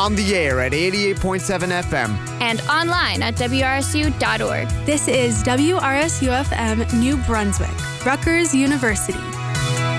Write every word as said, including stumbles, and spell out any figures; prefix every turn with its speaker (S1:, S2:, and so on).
S1: on the air at eighty-eight point seven F M.
S2: And online at W R S U dot org.
S3: This is W R S U F M New Brunswick, Rutgers University.